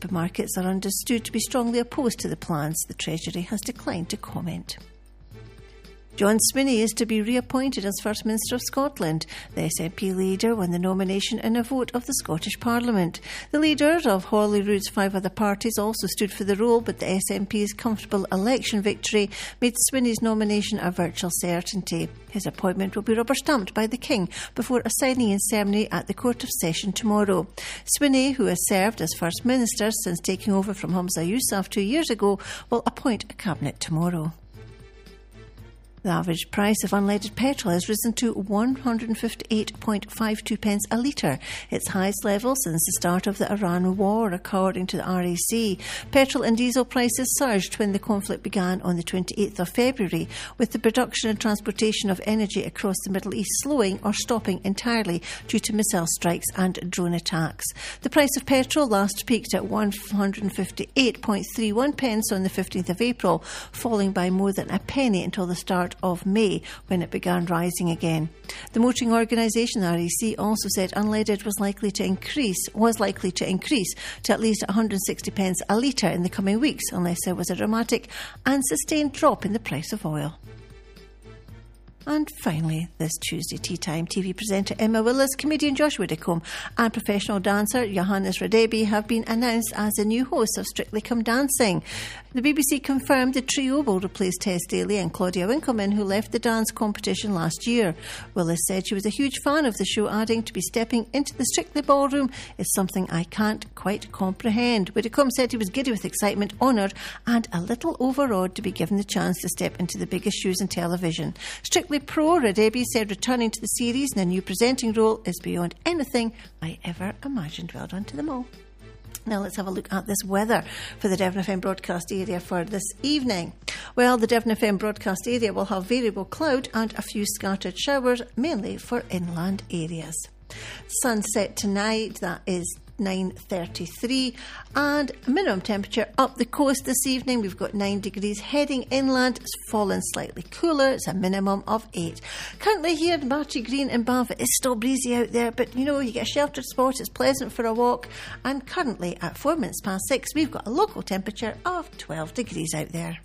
supermarkets are understood to be strongly opposed to the plans. The Treasury has declined to comment. John Swinney is to be reappointed as First Minister of Scotland. The SNP leader won the nomination in a vote of the Scottish Parliament. The leaders of Holyrood's 5 other parties also stood for the role, but the SNP's comfortable election victory made Swinney's nomination a virtual certainty. His appointment will be rubber-stamped by the King before a signing-in ceremony at the Court of Session tomorrow. Swinney, who has served as First Minister since taking over from Humza Yousaf 2 years ago, will appoint a cabinet tomorrow. The average price of unleaded petrol has risen to 158.52 pence a litre, its highest level since the start of the Iran war, according to the RAC. Petrol and diesel prices surged when the conflict began on the 28th of February, with the production and transportation of energy across the Middle East slowing or stopping entirely due to missile strikes and drone attacks. The price of petrol last peaked at 158.31 pence on the 15th of April, falling by more than a penny until the start of May, when it began rising again. The motoring organisation RAC also said unleaded was likely to increase to at least 160 pence a litre in the coming weeks, unless there was a dramatic and sustained drop in the price of oil. And finally, this Tuesday tea time, TV presenter Emma Willis, comedian Josh Widdicombe and professional dancer Johannes Radebi have been announced as the new hosts of Strictly Come Dancing. The BBC confirmed the trio will replace Tess Daly and Claudia Winkleman, who left the dance competition last year. Willis said she was a huge fan of the show, adding, "To be stepping into the Strictly ballroom is something I can't quite comprehend." Widdicombe said he was giddy with excitement, honoured and a little overawed to be given the chance to step into the biggest shoes in television. Strictly Pro, Radebi said returning to the series in a new presenting role is beyond anything I ever imagined. Well done to them all. Now let's have a look at this weather for the Devon FM broadcast area for this evening. Well, the Devon FM broadcast area will have variable cloud and a few scattered showers, mainly for inland areas. Sunset tonight, that is 9:33, and minimum temperature up the coast this evening, we've got 9 degrees. Heading inland, it's fallen slightly cooler, it's a minimum of 8. Currently here in Barty Green in Bath, it is still breezy out there, but you get a sheltered spot, it's pleasant for a walk, and currently at 4 minutes past 6 we've got a local temperature of 12 degrees out there.